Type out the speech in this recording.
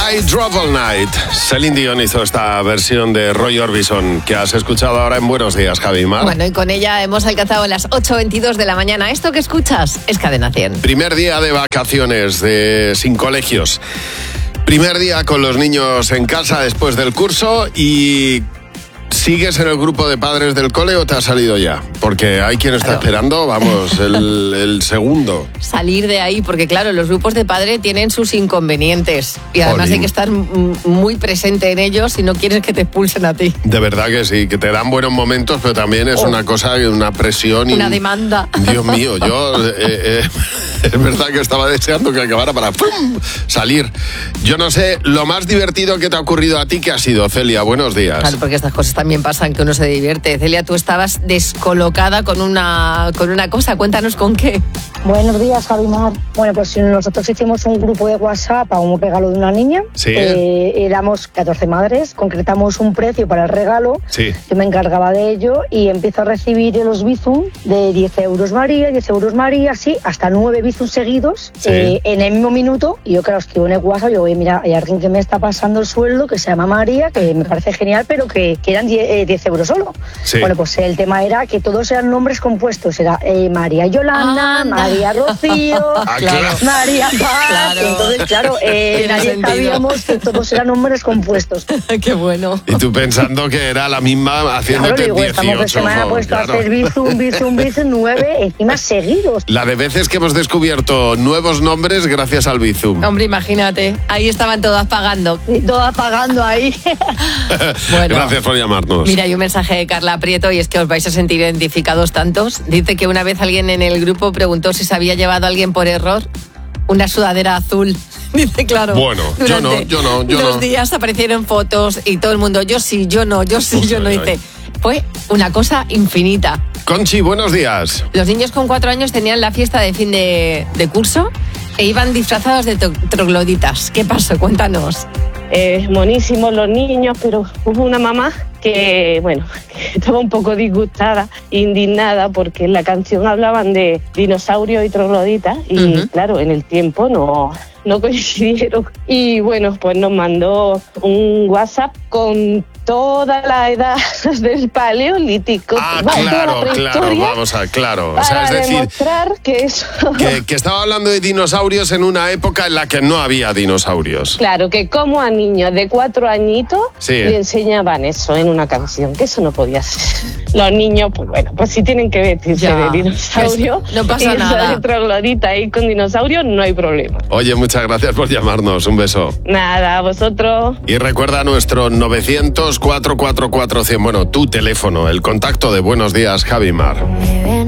I Drove All Night. Celine Dion hizo esta versión de Roy Orbison que has escuchado ahora en Buenos Días, Javi Mar. Bueno, y con ella hemos alcanzado las 8:22 de la mañana. Esto que escuchas es Cadena 100. Primer día de vacaciones sin colegios. Primer día con los niños en casa después del curso y... ¿Sigues en el grupo de padres del cole o te has salido ya? Porque hay quien está esperando, vamos, el segundo. Salir de ahí, porque claro, los grupos de padres tienen sus inconvenientes. Y además Jolín. hay que estar muy presente en ellos si no quieres que te expulsen a ti. De verdad que sí, que te dan buenos momentos, pero también es una cosa, una presión. Una demanda. Dios mío, yo es verdad que estaba deseando que acabara para ¡pum! Salir. Yo no sé, lo más divertido que te ha ocurrido a ti, ¿qué ha sido, Celia? Buenos días. Claro, porque estas cosas también pasan, que uno se divierte. Celia, tú estabas descolocada con una cosa. Cuéntanos con qué. Buenos días, Javi Mar. Bueno, pues nosotros hicimos un grupo de WhatsApp a un regalo de una niña. Sí. Éramos 14 madres, concretamos un precio para el regalo. Sí. Yo me encargaba de ello y empiezo a recibir los bizum de 10 euros María, 10 euros María, sí, hasta 9 bizum seguidos en el mismo minuto. Y yo, claro, escribo en el WhatsApp, yo, oye, mira, hay alguien que me está pasando el sueldo, que se llama María, que me parece genial, pero que eran 10 euros solo. Sí. Bueno, pues el tema era que todos eran nombres compuestos. Era María Yolanda, María Rocío, claro. María Paz. Claro. Entonces, claro, nadie sentido. sabíamos que todos eran nombres compuestos. Qué bueno. Y tú pensando que era la misma Claro, haciéndote digo, 18. estamos de semana puesto a claro. hacer bizum, 9 encima seguidos. La de veces que hemos descubierto nuevos nombres gracias al Bizum. Hombre, imagínate, ahí estaban todas pagando. Y todas pagando ahí. Bueno. Gracias por llamarnos. Mira, hay un mensaje de Carla Prieto y es que os vais a sentir identificados tantos. Dice que una vez alguien en el grupo preguntó si se había llevado a alguien por error una sudadera azul. Dice, claro. Bueno, yo no. Los días aparecieron fotos y todo el mundo, yo sí, yo no, yo sí, yo no. Dice, fue una cosa infinita. Conchi, buenos días. Los niños con 4 años tenían la fiesta de fin de curso e iban disfrazados de trogloditas. ¿Qué pasó? Cuéntanos. Monísimos los niños, pero hubo una mamá que, bueno, estaba un poco disgustada, indignada, porque en la canción hablaban de dinosaurios y trogloditas y, claro, en el tiempo no coincidieron. Y, bueno, pues nos mandó un WhatsApp con toda la edad del Paleolítico. Claro, vamos a, claro. O sea, es decir, demostrar que eso... que estaba hablando de dinosaurios en una época en la que no había dinosaurios. Claro, que como a niños de 4 añitos le enseñaban eso en una canción, que eso no podía ser. Los niños, pues bueno, pues si tienen que vestirse de dinosaurio, no pasa y nada. de troglodita ahí con dinosaurio, no hay problema. Oye, muchas gracias por llamarnos. Un beso. Nada, a vosotros. Y recuerda nuestro 900-444-100. Bueno, tu teléfono, el contacto de Buenos Días, Javi Mar.